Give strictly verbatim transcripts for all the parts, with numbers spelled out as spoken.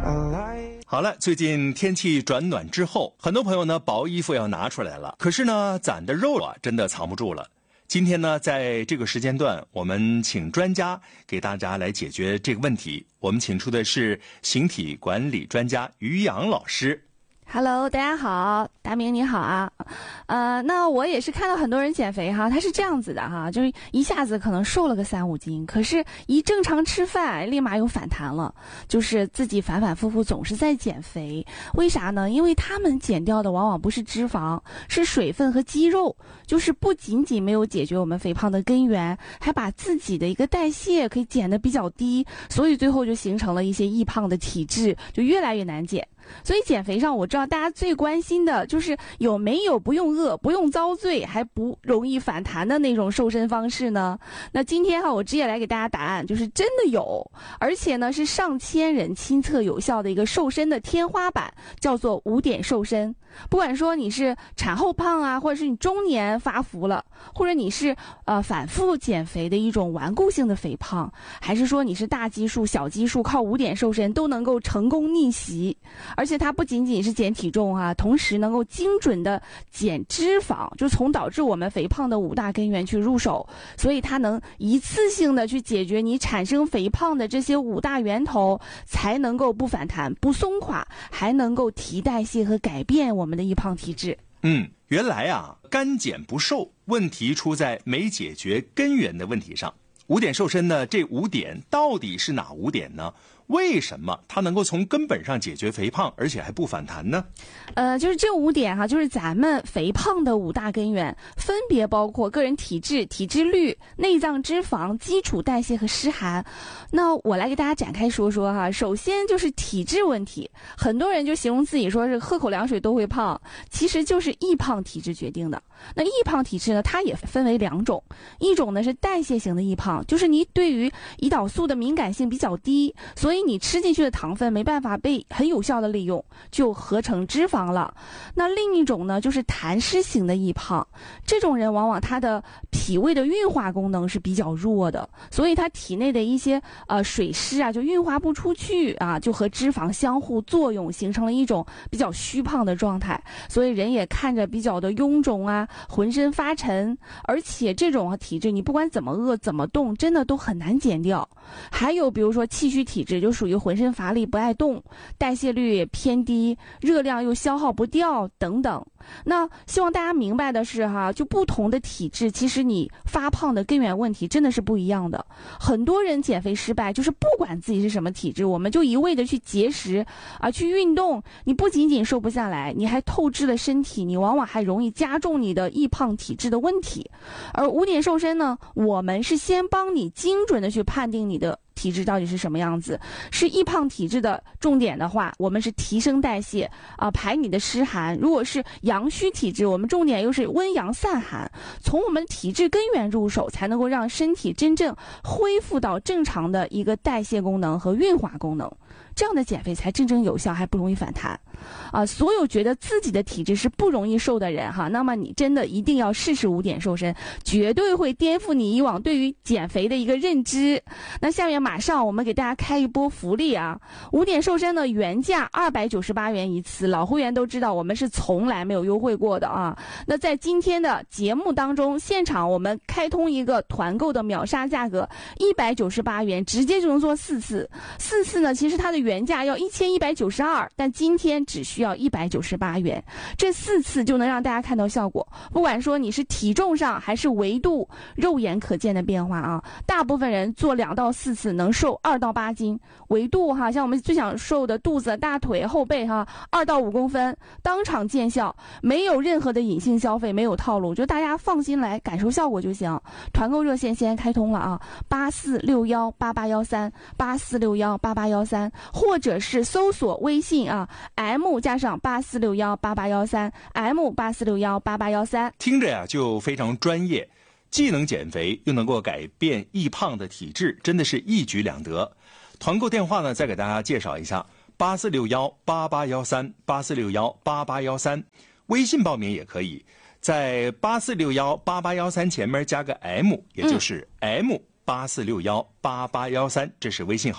好了，最近天气转暖之后，很多朋友呢薄衣服要拿出来了，可是呢攒的肉啊真的藏不住了。今天呢在这个时间段，我们请专家给大家来解决这个问题。我们请出的是形体管理专家于洋老师。 Hello， 大家好，达明你好啊，呃，那我也是看到很多人减肥哈，他是这样子的哈，就是一下子可能瘦了个三五斤，可是一正常吃饭，立马又反弹了，就是自己反反复复总是在减肥，为啥呢？因为他们减掉的往往不是脂肪，是水分和肌肉，就是不仅仅没有解决我们肥胖的根源，还把自己的一个代谢可以减得比较低，所以最后就形成了一些易胖的体质，就越来越难减。所以减肥上，我知道大家最关心的就是有没有不用饿、不用遭罪，还不容易反弹的那种瘦身方式呢？那今天哈，我直接来给大家答案，就是真的有，而且呢是上千人亲测有效的一个瘦身的天花板，叫做五点瘦身。不管说你是产后胖啊，或者是你中年发福了，或者你是呃反复减肥的一种顽固性的肥胖，还是说你是大基数、小基数，靠五点瘦身都能够成功逆袭。而且它不仅仅是减体重啊，同时能够精准的减脂肪，就从导致我们肥胖的五大根源去入手，所以它能一次性的去解决你产生肥胖的这些五大源头，才能够不反弹、不松垮，还能够提代谢和改变我们的易胖体质。 嗯，原来啊，干减不瘦，问题出在没解决根源的问题上。五点瘦身呢，这五点到底是哪五点呢？为什么它能够从根本上解决肥胖，而且还不反弹呢？ 呃，就是这五点哈，就是咱们肥胖的五大根源，分别包括个人体质、体脂率、内脏脂肪、基础代谢和湿寒。那我来给大家展开说说哈。首先就是体质问题，很多人就形容自己说是喝口凉水都会胖，其实就是易胖体质决定的。那易胖体质呢，它也分为两种，一种呢是代谢型的易胖，就是你对于胰岛素的敏感性比较低，所以你吃进去的糖分没办法被很有效的利用，就合成脂肪了。那另一种呢就是痰湿型的易胖，这种人往往他的脾胃的运化功能是比较弱的，所以他体内的一些呃水湿啊就运化不出去啊，就和脂肪相互作用，形成了一种比较虚胖的状态，所以人也看着比较的臃肿啊，浑身发沉，而且这种体质你不管怎么饿怎么动，真的都很难减掉。还有比如说气虚体质，就属于浑身乏力不爱动，代谢率也偏低，热量又消耗不掉等等。那希望大家明白的是哈，就不同的体质，其实你发胖的根源问题真的是不一样的。很多人减肥失败，就是不管自己是什么体质，我们就一味的去节食啊，去运动，你不仅仅瘦不下来，你还透支了身体，你往往还容易加重你的易胖体质的问题。而五点瘦身呢，我们是先帮你精准的去判定你的体质到底是什么样子。是易胖体质的重点的话，我们是提升代谢啊、呃，排你的湿寒。如果是阳虚体质，我们重点又是温阳散寒，从我们体质根源入手，才能够让身体真正恢复到正常的一个代谢功能和运化功能。这样的减肥才真正有效，还不容易反弹啊！所有觉得自己的体质是不容易瘦的人哈，那么你真的一定要试试五点瘦身，绝对会颠覆你以往对于减肥的一个认知。那下面马上我们给大家开一波福利啊！五点瘦身的原价二百九十八元一次，老会员都知道我们是从来没有优惠过的啊。那在今天的节目当中，现场我们开通一个团购的秒杀价格一百九十八元，直接就能做四次。四次呢，其实它的原价要一千一百九十二，但今天只需要一百九十八元，这四次就能让大家看到效果。不管说你是体重上还是维度，肉眼可见的变化啊，大部分人做两到四次能瘦二到八斤，维度哈，像我们最想瘦的肚子、大腿、后背哈，二到五公分，当场见效，没有任何的隐性消费，没有套路，就大家放心来感受效果就行。团购热线现在开通了啊，八四六幺八八幺三，八四六幺八八幺三。或者是搜索微信啊 ，M 加上八四六幺八八幺三 ，M 八四六幺八八幺三， 听着呀就非常专业，既能减肥又能够改变易胖的体质，真的是一举两得。团购电话呢，再给大家介绍一下：八四六幺八八幺三，八四六幺八八幺三，微信报名也可以，在八四六幺八八幺三前面加个 M， 也就是 M 八四六幺八八幺三，这是微信号。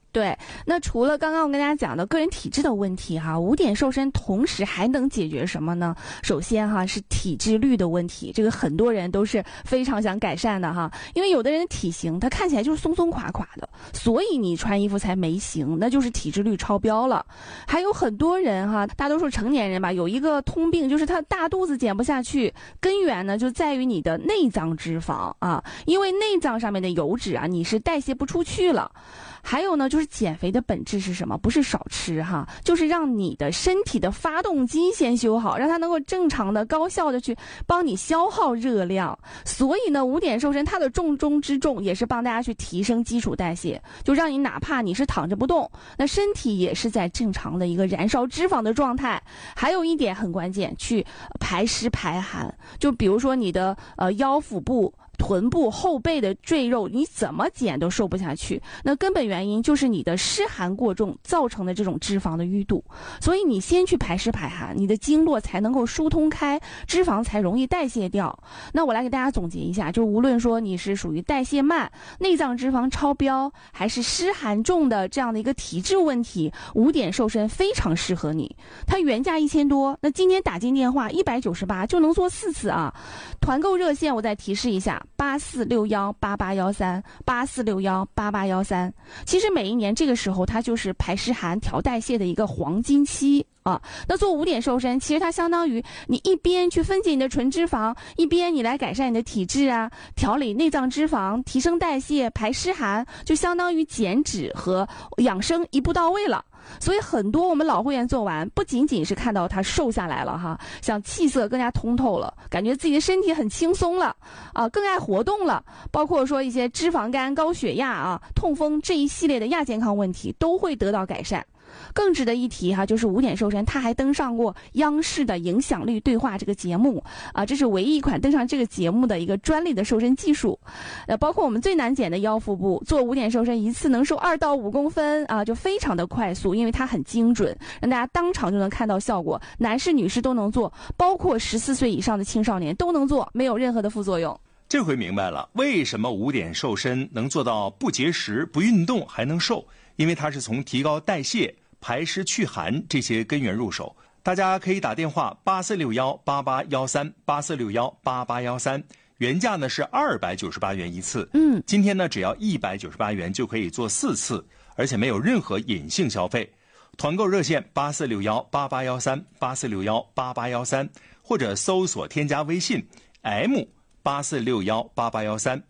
对，那除了刚刚我跟大家讲的个人体质的问题哈，五点瘦身同时还能解决什么呢？首先哈是体脂率的问题，这个很多人都是非常想改善的哈，因为有的人的体型他看起来就是松松垮垮的，所以你穿衣服才没型，那就是体脂率超标了。还有很多人哈，大多数成年人吧，有一个通病，就是他大肚子减不下去，根源呢就在于你的内脏脂肪啊，因为内脏上面的油脂啊，你是代谢不出去了。还有呢，就是减肥的本质是什么？不是少吃哈，就是让你的身体的发动机先修好，让它能够正常的、高效的去帮你消耗热量。所以呢，五点瘦身它的重中之重也是帮大家去提升基础代谢，就让你哪怕你是躺着不动，那身体也是在正常的一个燃烧脂肪的状态。还有一点很关键，去排湿排寒。就比如说你的呃腰腹部、臀部、后背的赘肉，你怎么减都瘦不下去，那根本原因就是你的湿寒过重造成的这种脂肪的淤堵。所以你先去排湿排寒，你的经络才能够疏通开，脂肪才容易代谢掉。那我来给大家总结一下，就无论说你是属于代谢慢、内脏脂肪超标，还是湿寒重的这样的一个体质问题，五点瘦身非常适合你。它原价一千多，那今天打进电话一百九十八就能做四次啊！团购热线我再提示一下，八四六幺八八幺三，八四六幺八八幺三。其实每一年这个时候，它就是排湿寒、调代谢的一个黄金期啊。那做五点瘦身，其实它相当于你一边去分解你的纯脂肪，一边你来改善你的体质啊，调理内脏脂肪，提升代谢，排湿寒，就相当于减脂和养生一步到位了。所以很多我们老会员做完，不仅仅是看到他瘦下来了哈，像气色更加通透了，感觉自己的身体很轻松了啊，更爱活动了，包括说一些脂肪肝、高血压啊、痛风这一系列的亚健康问题都会得到改善。更值得一提哈，就是五点瘦身，他还登上过央视的影响力对话这个节目啊，这是唯一一款登上这个节目的一个专利的瘦身技术。呃，包括我们最难减的腰腹部，做五点瘦身一次能瘦二到五公分啊，就非常的快速，因为它很精准，让大家当场就能看到效果，男士女士都能做，包括十四岁以上的青少年都能做，没有任何的副作用。 这回明白了为什么五点瘦身能做到不节食、不运动还能瘦，因为它是从提高代谢、排湿祛寒这些根源入手。大家可以打电话八四六幺八八幺三，八四六幺八八幺三，原价呢是二百九十八元一次， 嗯， 今天呢只要一百九十八元就可以做四次，而且没有任何隐性消费。团购热线八四六幺八八幺三，八四六幺八八幺三，或者搜索添加微信 M八四六幺八八幺三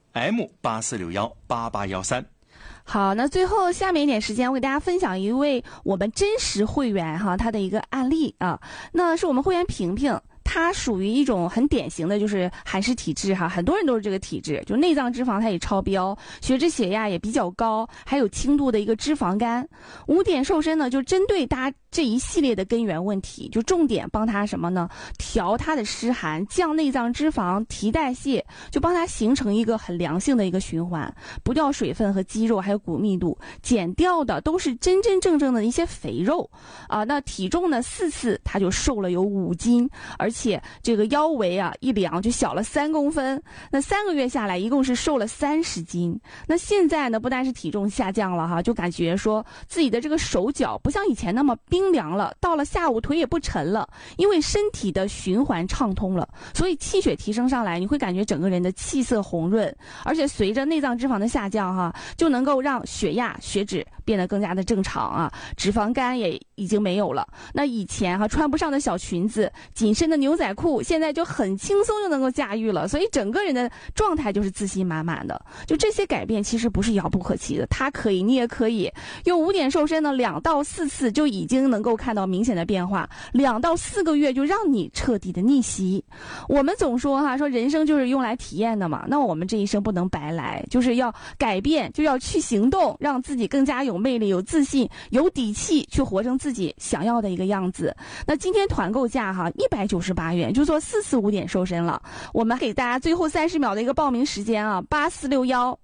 M 八四六幺八八幺三。 好，那最后下面一点时间，我给大家分享一位我们真实会员哈，他的一个案例啊，那是我们会员萍萍。它属于一种很典型的就是寒湿体质哈，很多人都是这个体质，就内脏脂肪它也超标，血脂血压也比较高，还有轻度的一个脂肪肝。五点瘦身呢，就针对大家这一系列的根源问题，就重点帮他什么呢？调他的湿寒，降内脏脂肪，提代谢，就帮他形成一个很良性的一个循环，不掉水分和肌肉还有骨密度，减掉的都是真真正正的一些肥肉啊。那体重呢，四次他就瘦了有五斤，而且而且这个腰围啊一量就小了三公分，那三个月下来一共是瘦了三十斤。那现在呢，不但是体重下降了哈，就感觉说自己的这个手脚不像以前那么冰凉了，到了下午腿也不沉了，因为身体的循环畅通了，所以气血提升上来，你会感觉整个人的气色红润，而且随着内脏脂肪的下降哈，就能够让血压、血脂变得更加的正常啊，脂肪肝也已经没有了。那以前哈穿不上的小裙子、紧身的牛仔裤，现在就很轻松就能够驾驭了，所以整个人的状态就是自信满满的。就这些改变其实不是遥不可及的，它可以，你也可以用五点瘦身呢，两到四次就已经能够看到明显的变化，两到四个月就让你彻底的逆袭。我们总说哈，说人生就是用来体验的嘛，那我们这一生不能白来，就是要改变，就要去行动，让自己更加有魅力、有自信、有底气，去活成自己想要的一个样子。那今天团购价哈一百九十八元，就做四次五点瘦身了。我们给大家最后三十秒的一个报名时间啊，八四六幺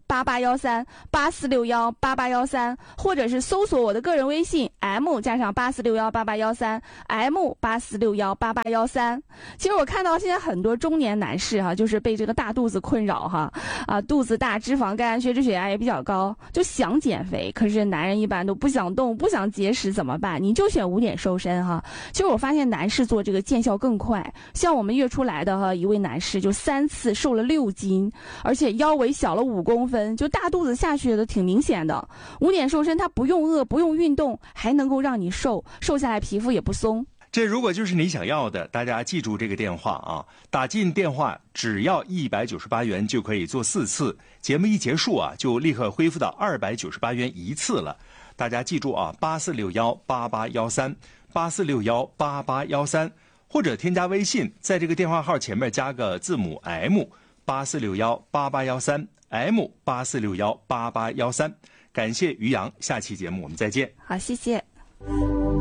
八八幺三八四六幺八八幺三，或者是搜索我的个人微信 M 加上八四六幺八八幺三 M 八四六幺八八幺三。其实我看到现在很多中年男士哈、啊，就是被这个大肚子困扰哈，啊肚子大、脂肪肝、血脂血压也比较高，就想减肥，可是男人一般都不想动、不想节食，怎么办？你就选五点瘦身哈。其实我发现男士做这个见效更快，像我们月初来的哈一位男士就三次瘦了六斤，而且腰围小了五公分，就大肚子下去的挺明显的。五点瘦身它不用饿，不用运动，还能够让你瘦，瘦下来皮肤也不松。 这如果就是你想要的，大家记住这个电话啊，打进电话只要一百九十八元就可以做四次，节目一结束啊，就立刻恢复到二百九十八元一次了。大家记住啊，八四六幺八八幺三，八四六幺八八幺三，或者添加微信，在这个电话号前面加个字母 M， 八四六幺八八幺三 M 八四六幺八八幺三。感谢于洋，下期节目我们再见。 好，谢谢。